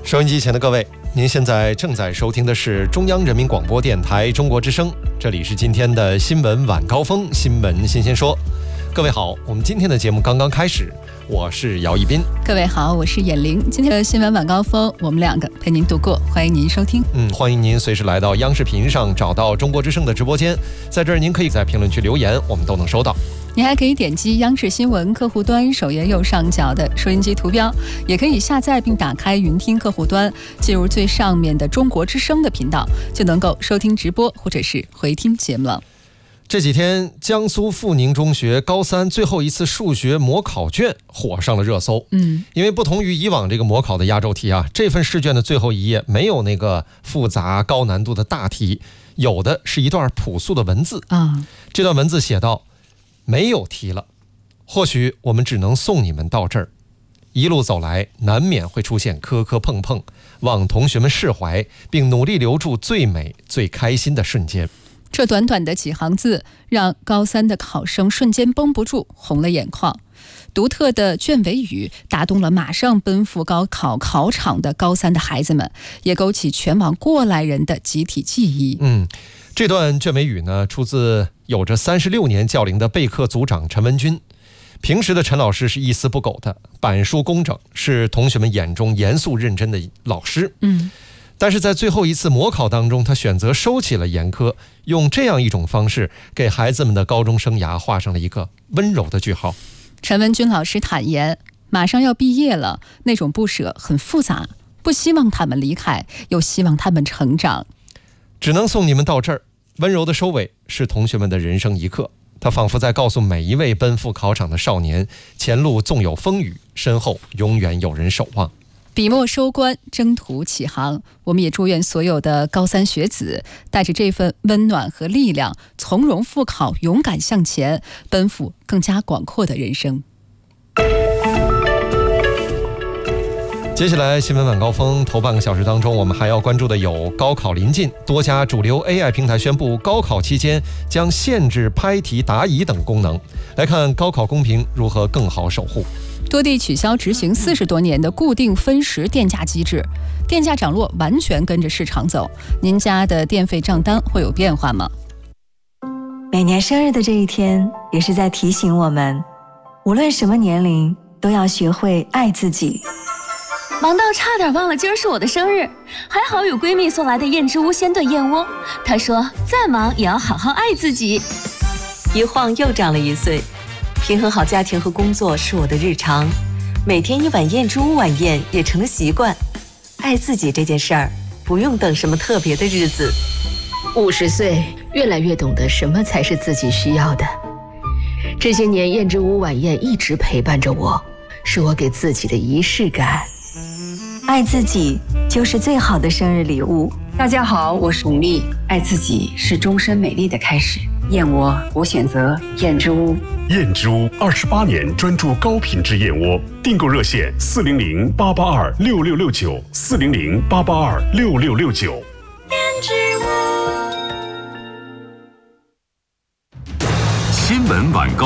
收音机前的各位，您现在正在收听的是中央人民广播电台中国之声，这里是今天的新闻晚高峰，新闻新鲜说。各位好，我们今天的节目刚刚开始，我是姚一斌。 各位好，我是闫玲。今天的新闻晚高峰，我们两个陪您度过，欢迎您收听。 欢迎您随时来到央视频上找到中国之声的直播间，在这儿您可以在评论区留言，我们都能收到。 你还可以点击央视新闻客户端首页右上角的收音机图标，也可以下载并打开云听客户端，进入最上面的中国之声的频道，就能够收听直播或者是回听节目了。 这几天，江苏阜宁中学高三最后一次数学模考卷火上了热搜。因为不同于以往这个模考的压轴题啊，这份试卷的最后一页没有那个复杂高难度的大题，有的是一段朴素的文字啊。这段文字写道：没有题了，或许我们只能送你们到这儿。一路走来，难免会出现磕磕碰碰，望同学们释怀，并努力留住最美最开心的瞬间。 这短短的几行字，让高三的考生瞬间绷不住，红了眼眶。独特的卷尾语打动了马上奔赴高考考场的高三的孩子们，也勾起全网过来人的集体记忆。 这段卷尾语呢，出自有着36年教龄的备课组长陈文军。平时的陈老师是一丝不苟的，板书工整，是同学们眼中严肃认真的老师。但是在最后一次模考当中，他选择收起了严苛，用这样一种方式给孩子们的高中生涯画上了一个温柔的句号。 陈文军老师坦言，马上要毕业了，那种不舍很复杂，不希望他们离开，又希望他们成长。 只能送你们到这儿，温柔的收尾是同学们的人生一课。他仿佛在告诉每一位奔赴考场的少年，前路纵有风雨，身后永远有人守望。 笔墨收官，征途启航。我们也祝愿所有的高三学子带着这份温暖和力量，从容复考，勇敢向前，奔赴更加广阔的人生。 接下来新闻晚高峰头半个小时当中，我们还要关注的有高考临近，多家主流 AI 平台宣布高考期间将限制拍题答疑等功能。来看高考公平如何更好守护。 多地取消执行40多年的固定分时电价机制，电价涨落完全跟着市场走。您家的电费账单会有变化吗？ 每年生日的这一天，也是在提醒我们，无论什么年龄，都要学会爱自己。 忙到差点忘了今儿是我的生日，还好有闺蜜送来的燕之屋鲜炖燕窝。她说再忙也要好好爱自己。 一晃又长了1岁，平衡好家庭和工作是我的日常，每天一碗燕之屋晚宴也成了习惯。爱自己这件事儿，不用等什么特别的日子。 50岁，越来越懂得什么才是自己需要的。这些年，燕之屋晚宴一直陪伴着我，是我给自己的仪式感。 爱自己就是最好的生日礼物。 大家好，我是巩俐。爱自己是终身美丽的开始。燕窝，我选择燕之屋。 燕之屋28年专注高品质燕窝，订购热线400-882-6669，400-882-6669。 燕之屋。 新闻晚高